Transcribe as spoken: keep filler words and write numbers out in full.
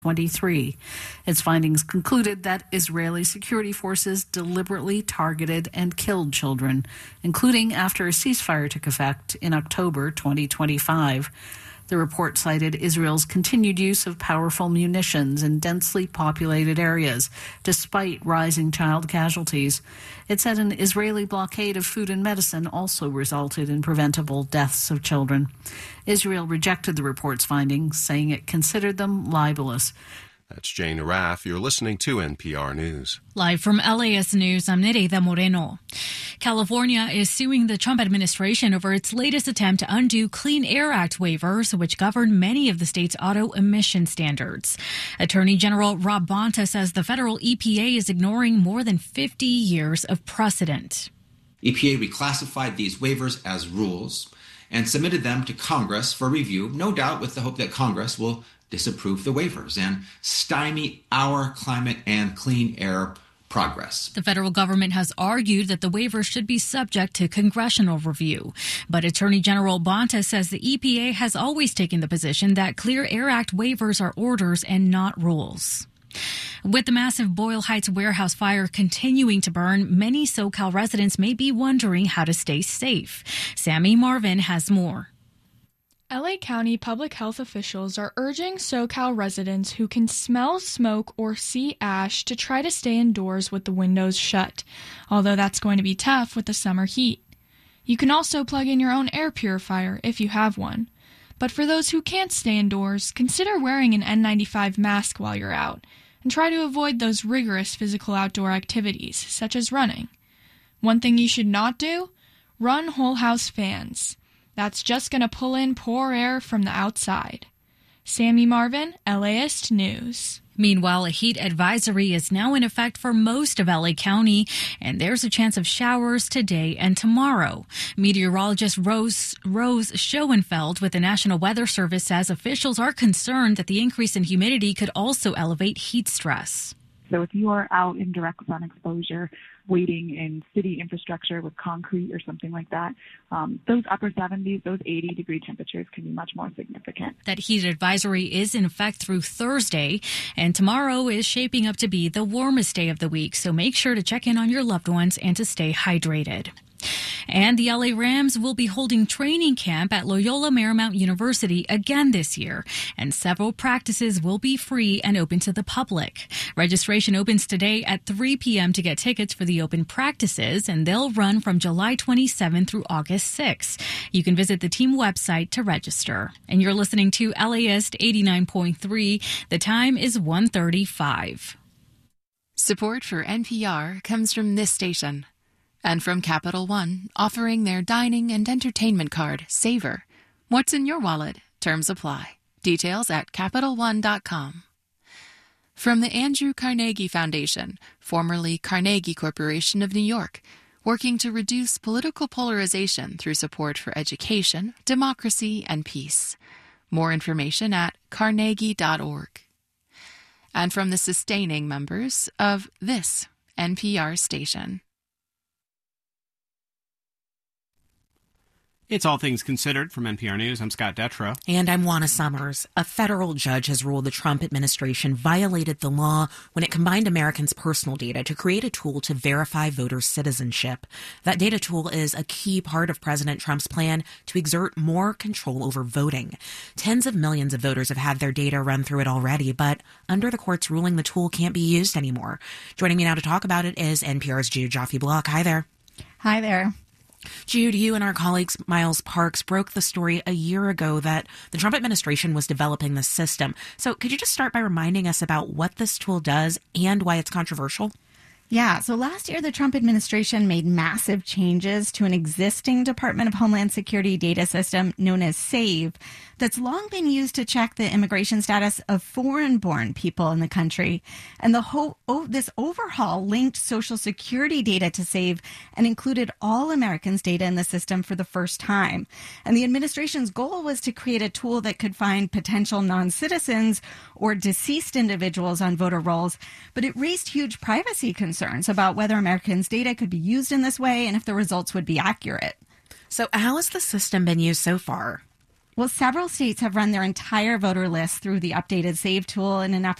twenty-three. Its findings concluded that Israeli security forces deliberately targeted and killed children, including after a ceasefire took effect in October twenty twenty-five. The report cited Israel's continued use of powerful munitions in densely populated areas, despite rising child casualties. It said an Israeli blockade of food and medicine also resulted in preventable deaths of children. Israel rejected the report's findings, saying it considered them libelous. That's Jane Araf. You're listening to N P R News. Live from L A S News, I'm Nereida Moreno. California is suing the Trump administration over its latest attempt to undo Clean Air Act waivers, which govern many of the state's auto emission standards. Attorney General Rob Bonta says the federal E P A is ignoring more than fifty years of precedent. E P A reclassified these waivers as rules and submitted them to Congress for review, no doubt with the hope that Congress will disapprove the waivers and stymie our climate and clean air progress. The federal government has argued that the waivers should be subject to congressional review. But Attorney General Bonta says the E P A has always taken the position that Clear Air Act waivers are orders and not rules. With the massive Boyle Heights warehouse fire continuing to burn, many SoCal residents may be wondering how to stay safe. Sammy Marvin has more. L A County public health officials are urging SoCal residents who can smell smoke or see ash to try to stay indoors with the windows shut, although that's going to be tough with the summer heat. You can also plug in your own air purifier if you have one. But for those who can't stay indoors, consider wearing an N ninety-five mask while you're out, and try to avoid those rigorous physical outdoor activities, such as running. One thing you should not do? Run whole house fans. That's just going to pull in poor air from the outside. Sammy Marvin, L A S News. Meanwhile, a heat advisory is now in effect for most of L A County, and there's a chance of showers today and tomorrow. Meteorologist Rose, Rose Schoenfeld with the National Weather Service says officials are concerned that the increase in humidity could also elevate heat stress. So if you are out in direct sun exposure, waiting in city infrastructure with concrete or something like that, um, those upper seventies, those eighty degree temperatures can be much more significant. That heat advisory is in effect through Thursday, and tomorrow is shaping up to be the warmest day of the week, so make sure to check in on your loved ones and to stay hydrated. And the L A Rams will be holding training camp at Loyola Marymount University again this year, and several practices will be free and open to the public. Registration opens today at three p.m. to get tickets for the open practices, and they'll run from July twenty-seventh through August sixth. You can visit the team website to register. And you're listening to L A S eighty-nine point three. The time is one thirty-five. Support for N P R comes from this station. And from Capital One, offering their dining and entertainment card, Savor. What's in your wallet? Terms apply. Details at Capital One dot com. From the Andrew Carnegie Foundation, formerly Carnegie Corporation of New York, working to reduce political polarization through support for education, democracy, and peace. More information at carnegie dot org. And from the sustaining members of this N P R station. It's All Things Considered from N P R News. I'm Scott Detrow. And I'm Juana Summers. A federal judge has ruled the Trump administration violated the law when it combined Americans' personal data to create a tool to verify voter citizenship. That data tool is a key part of President Trump's plan to exert more control over voting. Tens of millions of voters have had their data run through it already, but under the court's ruling, the tool can't be used anymore. Joining me now to talk about it is N P R's Jude Joffe-Block. Hi there. Hi there. Jude, you and our colleagues Miles Parks broke the story a year ago that the Trump administration was developing the system. So could you just start by reminding us about what this tool does and why it's controversial? Yeah, so last year, the Trump administration made massive changes to an existing Department of Homeland Security data system known as SAVE that's long been used to check the immigration status of foreign-born people in the country. And the whole, oh, this overhaul linked Social Security data to SAVE and included all Americans' data in the system for the first time. And the administration's goal was to create a tool that could find potential non-citizens or deceased individuals on voter rolls, but it raised huge privacy concerns about whether Americans' data could be used in this way and if the results would be accurate. So how has the system been used so far? Well, several states have run their entire voter list through the updated SAVE tool in an effort